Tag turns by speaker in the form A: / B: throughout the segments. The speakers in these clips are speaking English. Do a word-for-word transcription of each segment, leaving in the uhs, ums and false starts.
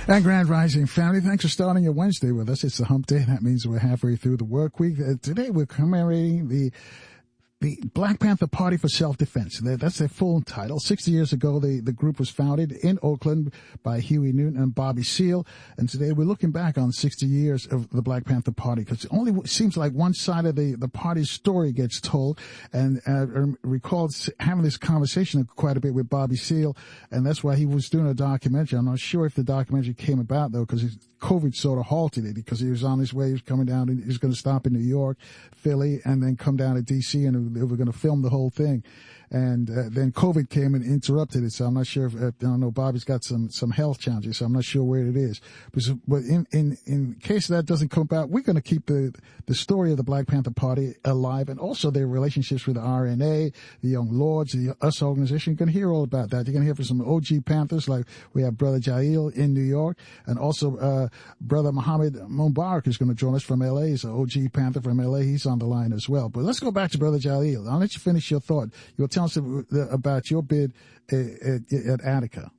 A: And Grand Rising family, thanks for starting your Wednesday with us. It's the hump day. That means we're halfway through the work week. Uh, today we're commemorating the The Black Panther Party for Self-Defense. That's their full title. sixty years ago, the, the group was founded in Oakland by Huey Newton and Bobby Seale. And today we're looking back on sixty years of the Black Panther Party, because it only seems like one side of the, the party's story gets told. And uh, I recall having this conversation quite a bit with Bobby Seale, and that's why he was doing a documentary. I'm not sure if the documentary came about, though, because COVID sort of halted it, because he was on his way. He was coming down, and he was going to stop in New York, Philly, and then come down to D C, and they were going to film the whole thing. And uh, then COVID came and interrupted it. So I'm not sure if, uh, I don't know, Bobby's got some, some health challenges, so I'm not sure where it is. But, but in, in, in case that doesn't come about, we're going to keep the, the story of the Black Panther Party alive, and also their relationships with the R N A, the Young Lords, the US organization. You're going to hear all about that. You're going to hear from some O G Panthers, like we have Brother Jail in New York, and also, uh, Brother Muhammad Mubarak is going to join us from L A. He's an O G Panther from L A. He's on the line as well. But let's go back to Brother Jail. I'll let you finish your thought. You'll tell us about your bid at, at Attica.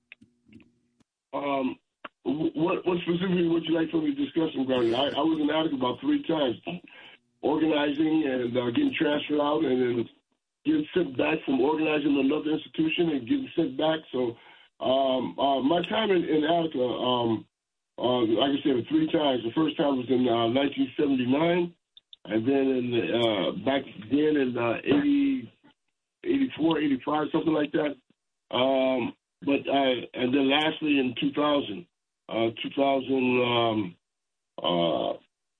B: Um, what, what specifically would you like for me to discuss in Grounded? I, I was in Attica about three times, organizing and uh, getting transferred out, and then getting sent back from organizing another institution and getting sent back. So um, uh, my time in, in Attica, um, uh, like I said, three times. The first time was in uh, nineteen seventy-nine, and then in the, uh, back then in uh, eighty. eighty-four, eighty-five, something like that. Um, but I, and then lastly in two thousand, uh, two thousand, um, uh,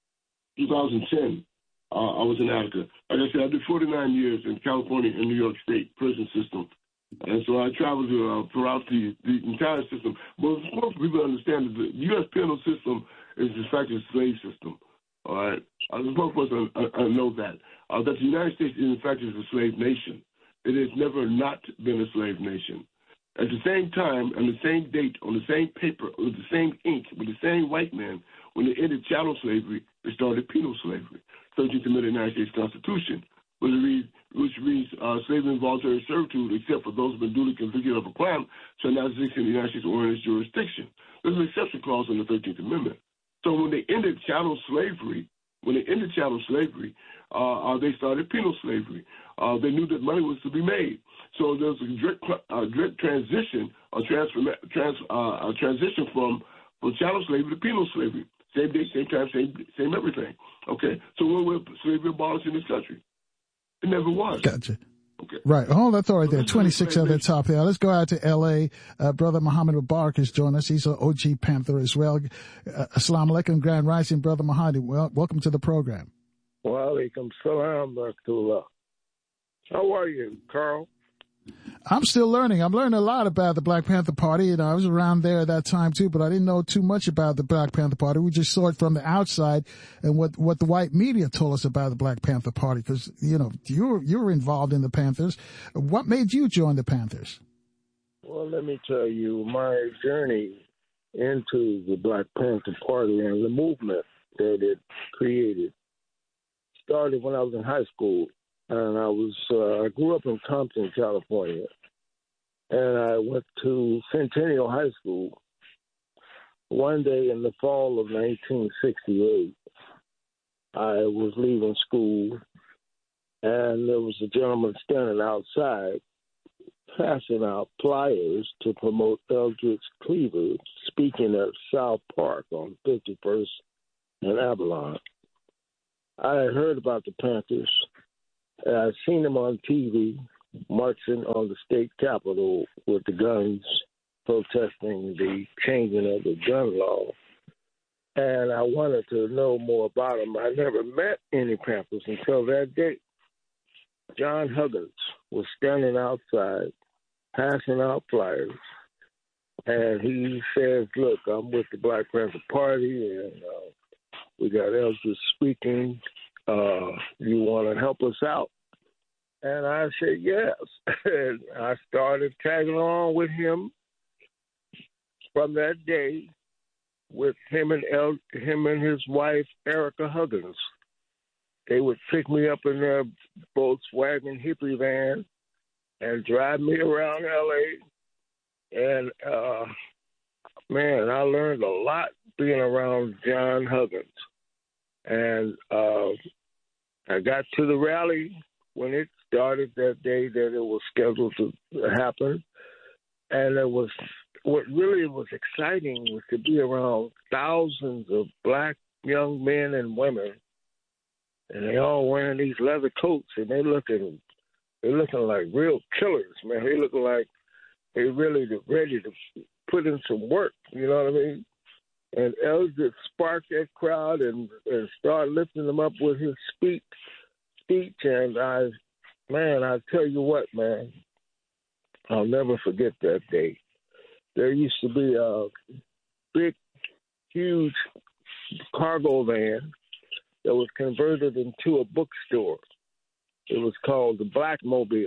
B: twenty ten, uh, I was in Attica. Like I said, I did forty-nine years in California and New York State prison system. And so I traveled uh, throughout the, the entire system. But it's important for people to understand that the U S penal system is in fact a slave system. All right? Uh, it's important for us to uh, uh, know that. Uh, that the United States, in fact, is a slave nation. It has never not been a slave nation. At the same time, on the same date, on the same paper, with the same ink, with the same white man, when they ended chattel slavery, they started penal slavery, subject to the United States Constitution, which reads, which reads uh, slavery and voluntary servitude, except for those who have been duly convicted of a crime, shall not exist in the United States or in its jurisdiction. There's an exception clause in the thirteenth Amendment. So when they ended chattel slavery, when they ended chattel slavery, uh, uh, they started penal slavery. Uh, they knew that money was to be made. So there was a direct, uh, direct transition, a, transfer, trans, uh, a transition from, from chattel slavery to penal slavery. Same day, same time, same same everything. Okay, so when was slavery abolished in this country? It never was.
A: Gotcha.
B: Okay.
A: Right. Hold that thought right there. twenty-six at the top there. Let's go out to L A. Uh, Brother Muhammad Mubarak has joined us. He's an O G Panther as well. Uh, Assalamu alaikum, Grand Rising, Brother Muhammad. Well, welcome to the program.
C: Wa alaikum salam, Barakatullah. How are you, Carl?
A: I'm still learning. I'm learning a lot about the Black Panther Party. You know, I was around there at that time too, but I didn't know too much about the Black Panther Party. We just saw it from the outside and what, what the white media told us about the Black Panther Party. Cause, you know, you were, you were involved in the Panthers. What made you join the Panthers?
C: Well, let me tell you, my journey into the Black Panther Party and the movement that it created started when I was in high school. And I was, uh, I grew up in Compton, California, and I went to Centennial High School. One day in the fall of nineteen sixty-eight, I was leaving school, and there was a gentleman standing outside passing out flyers to promote Eldridge Cleaver speaking at South Park on fifty-first and Avalon. I had heard about the Panthers. I've seen them on T V marching on the state capitol with the guns, protesting the changing of the gun law. And I wanted to know more about them. I never met any Panthers until that day. John Huggins was standing outside, passing out flyers. And he says, look, I'm with the Black Panther Party, and uh, we got Eldridge speaking. Uh, you want to help us out? And I said, yes. And I started tagging along with him from that day with him and El- him and his wife, Erica Huggins. They would pick me up in their Volkswagen hippie van and drive me around L A. And uh, man, I learned a lot being around John Huggins. And uh, I got to the rally when it started that day that it was scheduled to happen. And it was what really was exciting was to be around thousands of black young men and women, and they all wearing these leather coats, and they looking they looking like real killers, man. They looking like they really ready to put in some work. You know what I mean? And Eldridge sparked that crowd and, and started lifting them up with his speech. Speech, and I, man, I tell you what, man, I'll never forget that day. There used to be a big, huge cargo van that was converted into a bookstore. It was called the Black Mobile.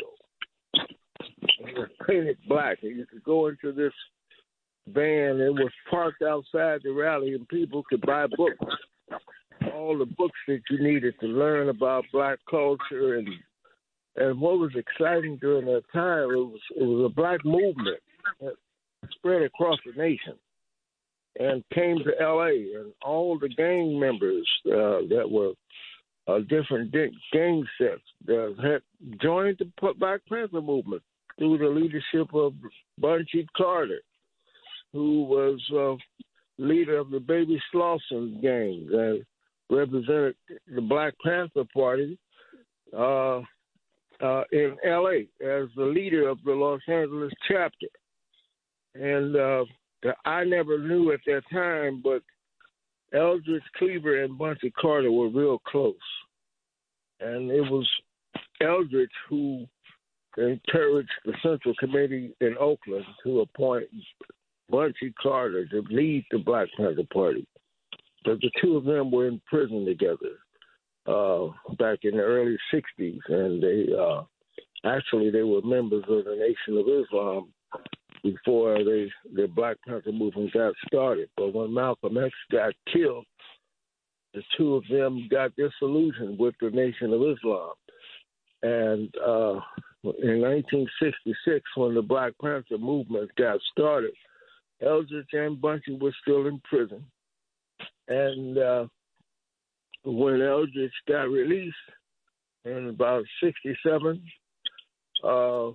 C: It was painted black, and you could go into this van. It was parked outside the rally, and people could buy books, all the books that you needed to learn about black culture. And and what was exciting during that time, it was it was a black movement that spread across the nation and came to L A, and all the gang members uh, that were uh, different gang sets that had joined the Black Panther movement through the leadership of Bunchy Carter, who was uh, leader of the Baby Slauson gang that represented the Black Panther Party uh, uh, in L A as the leader of the Los Angeles chapter. And uh, I never knew at that time, but Eldridge Cleaver and Bunchy Carter were real close. And it was Eldridge who encouraged the Central Committee in Oakland to appoint Bunchy Carter to lead the Black Panther Party. But the two of them were in prison together uh, back in the early sixties, and they uh, actually they were members of the Nation of Islam before they, the Black Panther movement got started. But when Malcolm X got killed, the two of them got disillusioned with the Nation of Islam. And uh, in nineteen sixty-six, when the Black Panther movement got started, Eldridge and Bunchy were still in prison. And uh, when Eldridge got released in about sixty-seven, uh,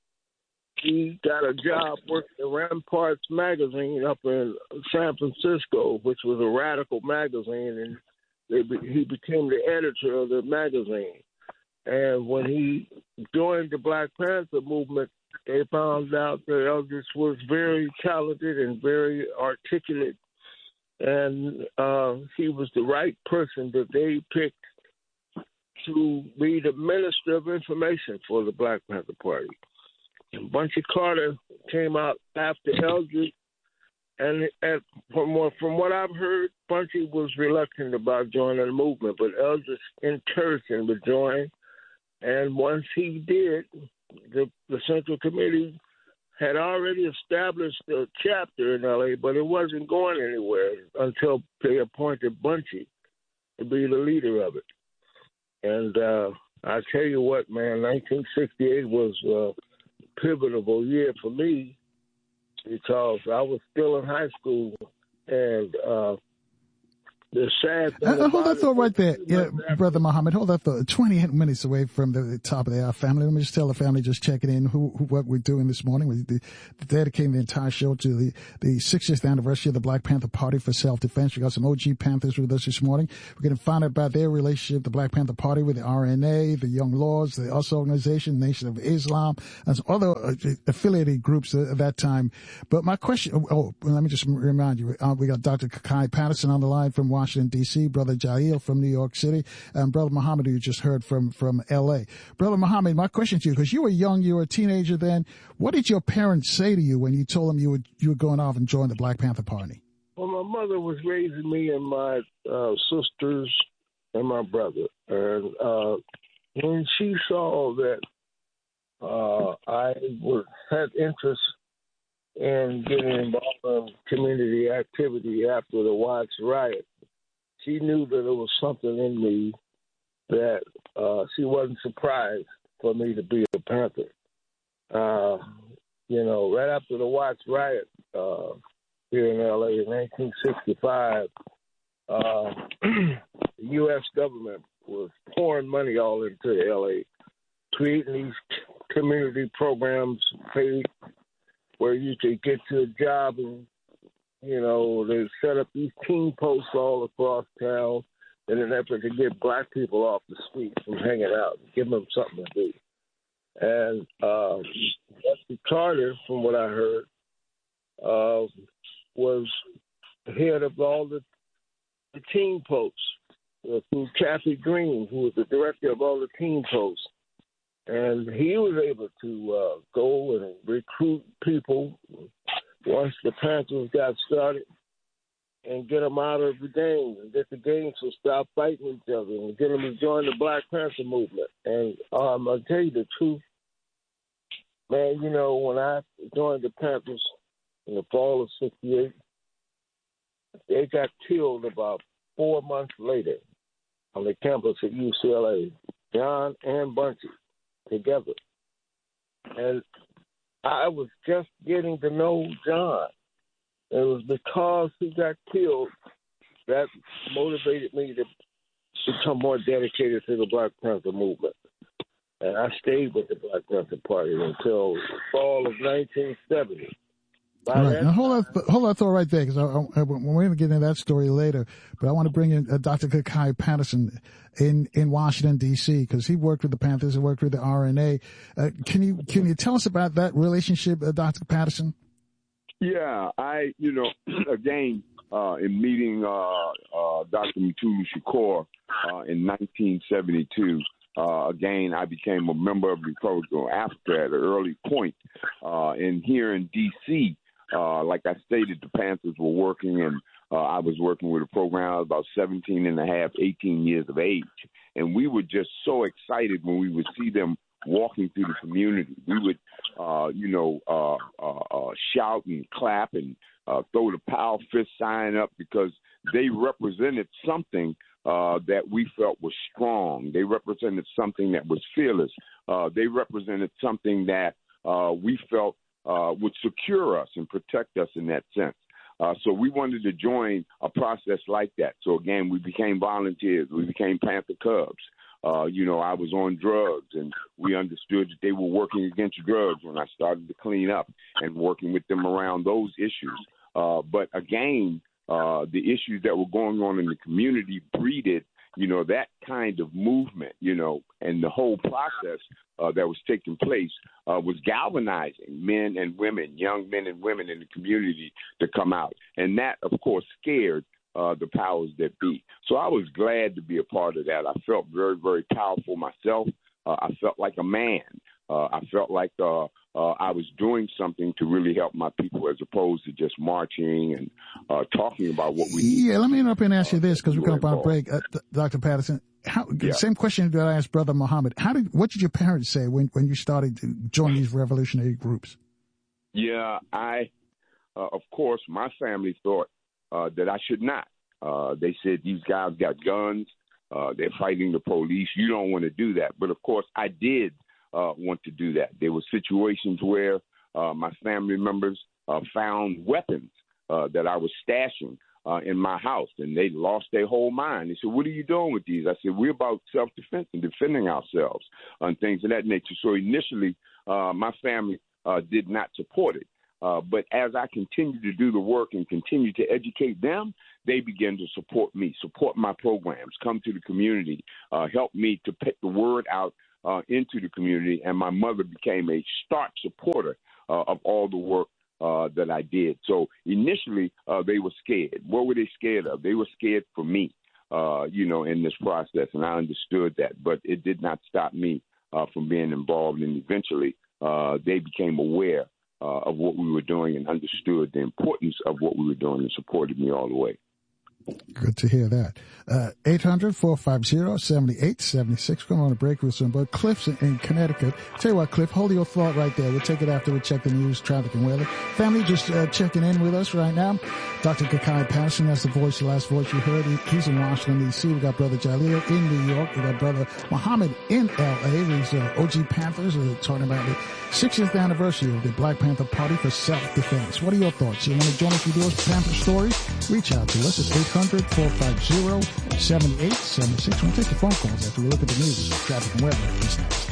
C: he got a job working at Ramparts magazine up in San Francisco, which was a radical magazine, and they, he became the editor of the magazine. And when he joined the Black Panther movement, they found out that Eldridge was very talented and very articulate, and uh, he was the right person that they picked to be the Minister of Information for the Black Panther Party. And Bunchy Carter came out after Eldridge, and, and from, what, from what I've heard, Bunchy was reluctant about joining the movement, but Eldridge encouraged him to join. And once he did, the, the Central Committee had already established a chapter in L A, but it wasn't going anywhere until they appointed Bunchy to be the leader of it. And uh, I tell you what, man, nineteen sixty-eight was a pivotal year for me because I was still in high school, and uh, the sad thing
A: Uh, hold that thought right there, yeah,
C: after-
A: Brother Muhammad. Hold that thought. twenty-eight minutes away from the, the top of the hour, family. Let me just tell the family, just checking in, who, who what we're doing this morning. We're de- dedicating the entire show to the, the sixtieth anniversary of the Black Panther Party for Self-Defense. We got some O G Panthers with us this morning. We're going to find out about their relationship, the Black Panther Party, with the R N A, the Young Lords, the U S organization, Nation of Islam, and some other uh, affiliated groups at that time. But my question, oh, let me just remind you, uh, we got Doctor Kakai Patterson on the line from Washington, D C, Brother Jail from New York City, and Brother Muhammad, who you just heard from, from L A. Brother Muhammad, my question to you, because you were young, you were a teenager then, what did your parents say to you when you told them you were, you were going off and join the Black Panther Party?
C: Well, my mother was raising me and my uh, sisters and my brother. And uh, when she saw that uh, I was, had interest in getting involved in community activity after the Watts riot, she knew that there was something in me that uh, she wasn't surprised for me to be a Panther. Uh, you know, right after the Watts riot, uh, here in L A in nineteen sixty-five. Uh, the U S government was pouring money all into L A, creating these community programs, paid where you could get to a job, and you know they set up these teen posts all across town in an effort to get black people off the street from hanging out, and give them something to do. And uh, Jesse Carter, from what I heard, uh, was head of all the, the teen posts uh, through Kathy Green, who was the director of all the teen posts. And he was able to uh, go and recruit people once the Panthers got started and get them out of the gangs and get the gangs to stop fighting each other and get them to join the Black Panther movement. And um, I'll tell you the truth, man, you know, when I joined the Panthers in the fall of sixty-eight, they got killed about four months later on the campus at U C L A, John and Bunchy together. And I was just getting to know John. It was because he got killed that motivated me to become more dedicated to the Black Panther movement. And I stayed with the Black Panther Party until the fall of nineteen seventy. By
A: All right. Now, hold that, hold that thought right there, because we're going to get into that story later. But I want to bring in uh, Doctor Kekai Patterson in, in Washington, D C, because he worked with the Panthers and worked with the R N A. Uh, can you can you tell us about that relationship, uh, Doctor Patterson?
D: Yeah, I, you know, again, uh, in meeting uh, uh, Doctor Mutulu Shakur uh, in nineteen seventy-two, uh, again, I became a member of Republican Africa at an early point. Uh, and here in D C, uh, like I stated, the Panthers were working, and uh, I was working with a program. I was about seventeen and a half, eighteen years of age. And we were just so excited when we would see them walking through the community. We would, uh, you know, uh, uh, uh, shout and clap and uh, throw the power fist sign up, because they represented something uh, that we felt was strong. They represented something that was fearless. Uh, they represented something that uh, we felt uh, would secure us and protect us in that sense. Uh, so we wanted to join a process like that. So, again, we became volunteers. We became Panther Cubs. Uh, you know, I was on drugs, and we understood that they were working against drugs when I started to clean up and working with them around those issues. Uh, but, again, uh, the issues that were going on in the community breeded, you know, that kind of movement, you know, and the whole process uh, that was taking place uh, was galvanizing men and women, young men and women in the community to come out. And that, of course, scared Uh, the powers that be. So I was glad to be a part of that. I felt very, very powerful myself. Uh, I felt like a man. Uh, I felt like uh, uh, I was doing something to really help my people, as opposed to just marching and uh, talking about what we
A: Yeah,
D: need.
A: let me interrupt and ask you this, because we're coming up on a break. Uh, Doctor Patterson, how,
D: Yeah.
A: same question that I asked Brother Muhammad. How did, what did your parents say when, when you started to join these revolutionary groups?
D: Yeah, I, uh, of course, my family thought Uh, that I should not. Uh, they said, these guys got guns. Uh, they're fighting the police. You don't want to do that. But, of course, I did uh, want to do that. There were situations where uh, my family members uh, found weapons uh, that I was stashing uh, in my house, and they lost their whole mind. They said, what are you doing with these? I said, we're about self-defense and defending ourselves and things of that nature. So initially, uh, my family uh, did not support it. Uh, but as I continued to do the work and continue to educate them, they began to support me, support my programs, come to the community, uh, help me to put the word out uh, into the community. And my mother became a stark supporter uh, of all the work uh, that I did. So initially, uh, they were scared. What were they scared of? They were scared for me, uh, you know, in this process. And I understood that. But it did not stop me uh, from being involved. And eventually, uh, they became aware Uh, of what we were doing and understood the importance of what we were doing and supported me all the way.
A: Good to hear that. Uh, eight hundred, four five zero, seven eight seven six. Going on a break with some, but Cliff's in, in Connecticut. Tell you what, Cliff, hold your thought right there. We'll take it after we check the news, traffic, and weather. Family, just uh, checking in with us right now. Doctor Kakai Patterson, that's the voice, the last voice you heard. He, he's in Washington, D C. We got Brother Jaleel in New York. We got Brother Muhammad in L A. He's uh, O G Panthers. We're talking about the sixtieth anniversary of the Black Panther Party for Self-Defense. What are your thoughts? You want to join us with your Panther stories? Reach out to us at eight hundred, four five zero, seven eight seven six. We'll take your phone calls after we look at the news, traffic, and weather. This next.